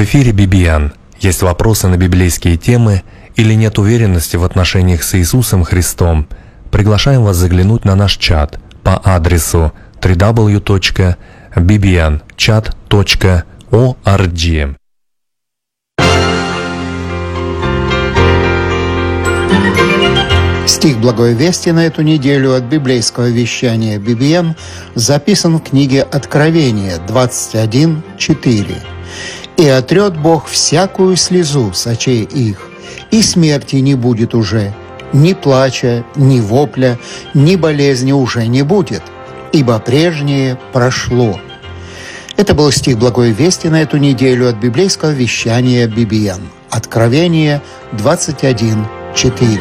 В эфире Бибиан. Есть вопросы на библейские темы или нет уверенности в отношениях с Иисусом Христом? Приглашаем вас заглянуть на наш чат по адресу www.bibianchat.org. Стих Благой Вести на эту неделю от библейского вещания Бибиан записан в книге Откровения 21:4. «И отрет Бог всякую слезу с очей их, и смерти не будет уже, ни плача, ни вопля, ни болезни уже не будет, ибо прежнее прошло». Это был стих Благой Вести на эту неделю от библейского вещания Бибиан. Откровение 21:4.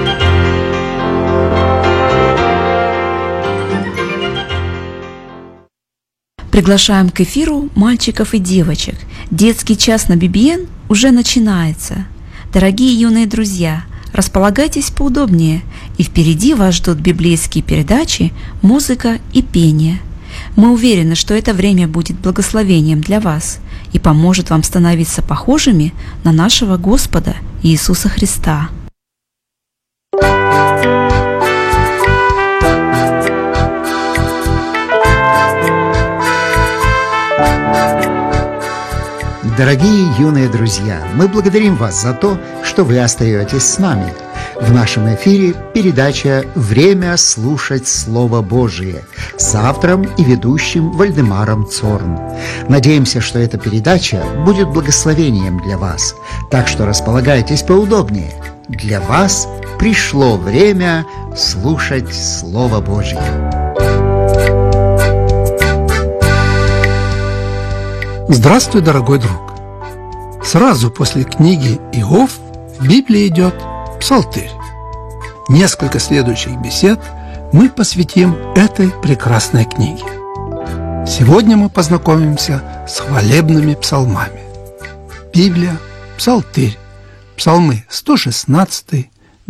Приглашаем к эфиру мальчиков и девочек. Детский час на Бибиан уже начинается. Дорогие юные друзья, располагайтесь поудобнее, и впереди вас ждут библейские передачи, музыка и пение. Мы уверены, что это время будет благословением для вас и поможет вам становиться похожими на нашего Господа Иисуса Христа. Дорогие юные друзья, мы благодарим вас за то, что вы остаетесь с нами. В нашем эфире передача «Время слушать Слово Божие» с автором и ведущим Вальдемаром Цорн. Надеемся, что эта передача будет благословением для вас, так что располагайтесь поудобнее. Для вас пришло время слушать Слово Божие. Здравствуй, дорогой друг! Сразу после книги Иов в Библии идет Псалтырь. Несколько следующих бесед мы посвятим этой прекрасной книге. Сегодня мы познакомимся с хвалебными псалмами. Библия, Псалтырь, псалмы 116,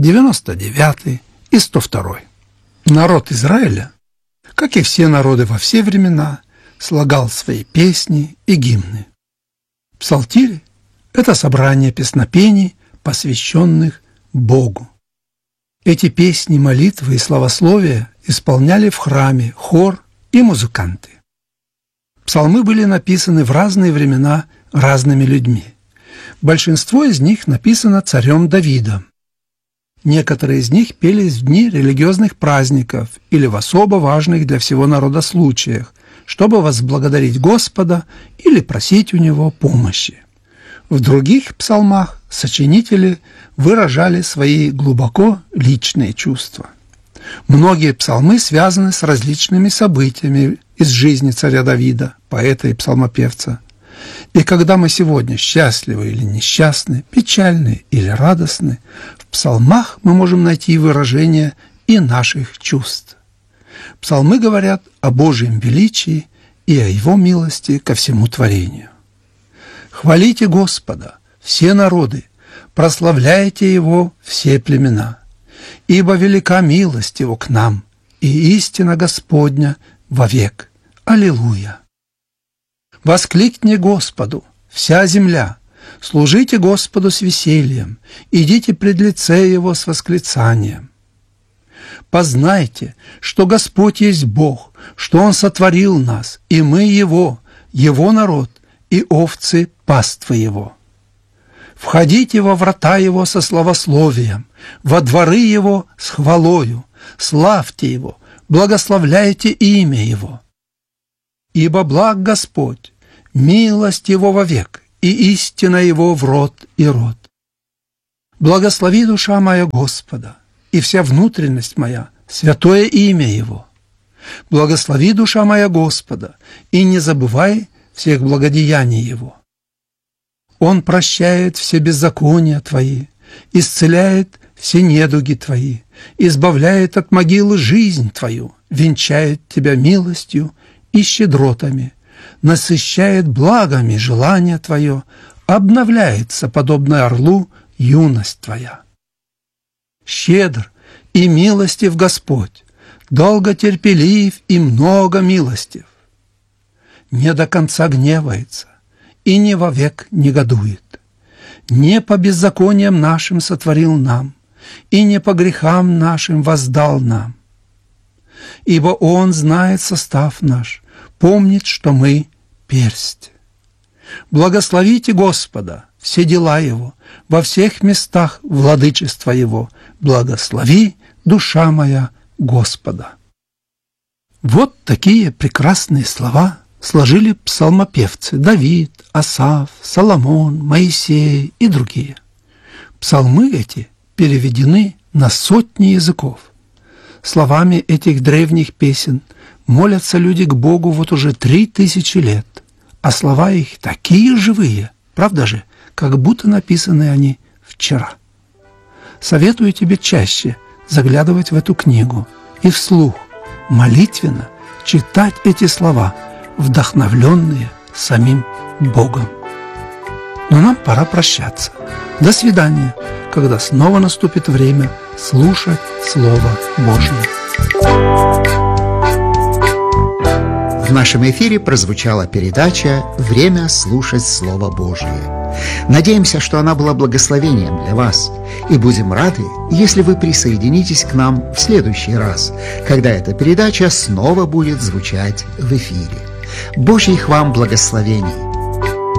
99 и 102. Народ Израиля, как и все народы во все времена, слагал свои песни и гимны. Псалтирь – это собрание песнопений, посвященных Богу. Эти песни, молитвы и славословия исполняли в храме хор и музыканты. Псалмы были написаны в разные времена разными людьми. Большинство из них написано царем Давидом. Некоторые из них пелись в дни религиозных праздников или в особо важных для всего народа случаях, чтобы возблагодарить Господа или просить у Него помощи. В других псалмах сочинители выражали свои глубоко личные чувства. Многие псалмы связаны с различными событиями из жизни царя Давида, поэта и псалмопевца. И когда мы сегодня счастливы или несчастны, печальны или радостны, в псалмах мы можем найти выражение и наших чувств. Псалмы говорят о Божьем величии и о Его милости ко всему творению. «Хвалите Господа, все народы, прославляйте Его все племена, ибо велика милость Его к нам, и истина Господня вовек. Аллилуйя! Воскликни Господу, вся земля, служите Господу с весельем, идите пред лице Его с восклицанием. Познайте, что Господь есть Бог, что Он сотворил нас, и мы Его, Его народ, и овцы паства Его. Входите во врата Его со славословием, во дворы Его с хвалою, славьте Его, благословляйте имя Его. Ибо благ Господь, милость Его вовек, и истина Его в род и род. Благослови, душа моя, Господа, и вся внутренность моя, святое имя Его. Благослови, душа моя, Господа, и не забывай всех благодеяний Его. Он прощает все беззакония твои, исцеляет все недуги твои, избавляет от могилы жизнь твою, венчает тебя милостью и щедротами, насыщает благами желание твое, обновляется, подобно орлу, юность твоя. Щедр и милостив Господь, долготерпелив и много милостив. Не до конца гневается, и не вовек негодует. Не по беззакониям нашим сотворил нам, и не по грехам нашим воздал нам. Ибо Он знает состав наш, помнит, что мы персть. Благословите Господа, все дела Его, во всех местах владычества Его. Благослови, душа моя, Господа. Вот такие прекрасные слова сложили псалмопевцы Давид, Асаф, Соломон, Моисей и другие. Псалмы эти переведены на сотни языков. Словами этих древних песен молятся люди к Богу вот уже 3000 лет, а слова их такие живые, правда же, как будто написаны они вчера. Советую тебе чаще заглядывать в эту книгу и вслух, молитвенно читать эти слова, вдохновленные самим Богом. Но нам пора прощаться. До свидания, когда снова наступит время слушать Слово Божье. В нашем эфире прозвучала передача «Время слушать Слово Божье». Надеемся, что она была благословением для вас, и будем рады, если вы присоединитесь к нам в следующий раз, когда эта передача снова будет звучать в эфире. Божьих вам благословений!